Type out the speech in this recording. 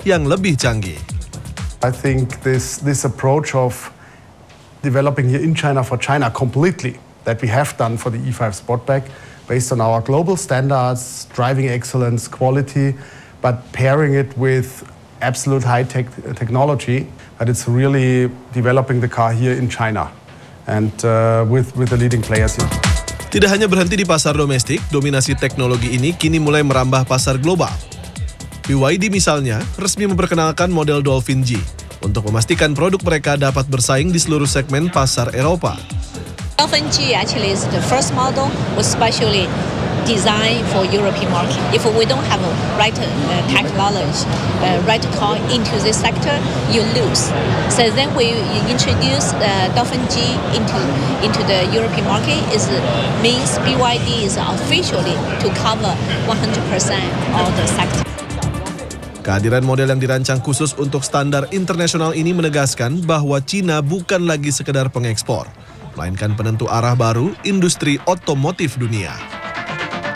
yang lebih canggih. I think this approach of developing here in China for China completely that we have done for the E5 Sportback based on our global standards, driving excellence, quality, but pairing it with absolute high-tech technology, that it's really developing the car here in China and with the leading players here. Tidak hanya berhenti di pasar domestik, dominasi teknologi ini kini mulai merambah pasar global. BYD misalnya resmi memperkenalkan model Dolphin G untuk memastikan produk mereka dapat bersaing di seluruh segmen pasar Eropa. Dolphin G actually is the first model was specially designed for European market. If we don't have a right technology, right car into this sector, you lose. So then we introduce Dolphin G into the European market. Means BYD is officially to cover 100% of the sector. Kehadiran model yang dirancang khusus untuk standar internasional ini menegaskan bahwa Cina bukan lagi sekedar pengekspor, melainkan penentu arah baru industri otomotif dunia.